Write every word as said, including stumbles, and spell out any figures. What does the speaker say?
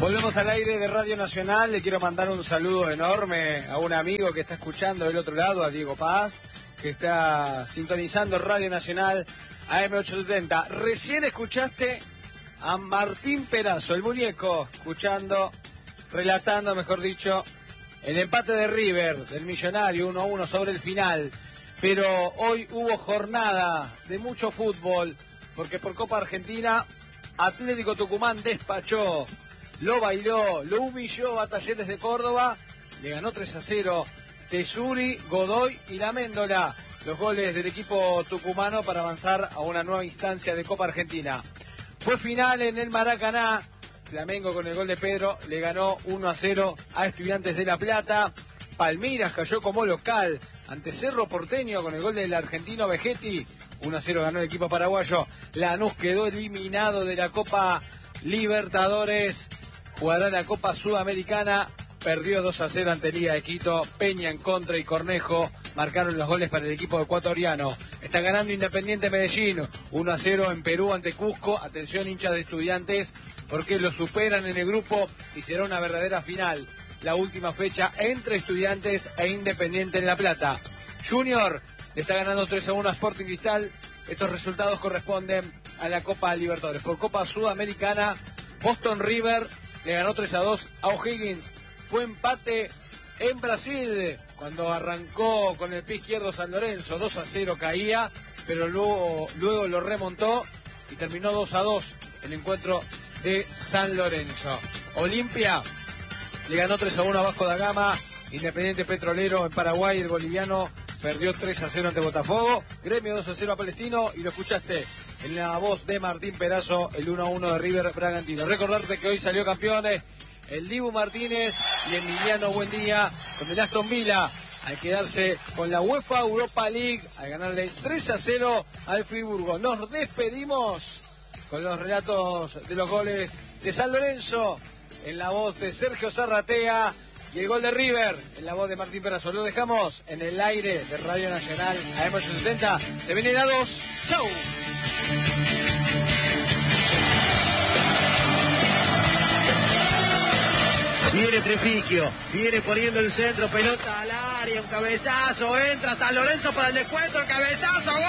Volvemos al aire de Radio Nacional. Le quiero mandar un saludo enorme a un amigo que está escuchando del otro lado, a Diego Paz, que está sintonizando Radio Nacional A M ochocientos setenta. Recién escuchaste a Martín Perazo, el muñeco, escuchando, relatando, mejor dicho, el empate de River, del Millonario, uno a uno sobre el final. Pero hoy hubo jornada de mucho fútbol, porque por Copa Argentina, Atlético Tucumán despachó, lo bailó, lo humilló a Talleres de Córdoba, le ganó tres a cero Tesuri, Godoy y La Méndola, los goles del equipo tucumano para avanzar a una nueva instancia de Copa Argentina. Fue final en el Maracaná, Flamengo con el gol de Pedro le ganó uno a cero a Estudiantes de La Plata. Palmeiras cayó como local ante Cerro Porteño con el gol del argentino Vegetti, uno a cero ganó el equipo paraguayo. Lanús quedó eliminado de la Copa Libertadores, jugará la Copa Sudamericana, perdió dos a cero ante Liga de Quito. Peña en contra y Cornejo marcaron los goles para el equipo ecuatoriano. Está ganando Independiente Medellín, uno a cero en Perú ante Cusco. Atención, hinchas de Estudiantes, porque lo superan en el grupo y será una verdadera final. La última fecha entre Estudiantes e Independiente en La Plata. Junior le está ganando tres a uno a Sporting Cristal. Estos resultados corresponden a la Copa Libertadores. Por Copa Sudamericana, Boston River le ganó tres a dos a O'Higgins. Fue empate en Brasil cuando arrancó con el pie izquierdo San Lorenzo. dos a cero caía, pero luego, luego lo remontó y terminó dos a dos el encuentro de San Lorenzo. Olimpia le ganó tres a uno a Vasco da Gama. Independiente Petrolero en Paraguay, el boliviano perdió tres a cero ante Botafogo. Gremio dos a cero a Palestino, y lo escuchaste en la voz de Martín Perazo, el uno a uno de River Bragantino. Recordarte que hoy salió campeones el Dibu Martínez y Emiliano Buendía con el Aston Villa, al quedarse con la UEFA Europa League, al ganarle tres a cero al Friburgo. Nos despedimos con los relatos de los goles de San Lorenzo en la voz de Sergio Zarratea y el gol de River en la voz de Martín Perazo. Lo dejamos en el aire de Radio Nacional A M ochocientos setenta. Se vienen a dos. ¡Chau! Viene Trepiquio, viene poniendo el centro, pelota al área, un cabezazo, entra San Lorenzo para el descuento, el cabezazo,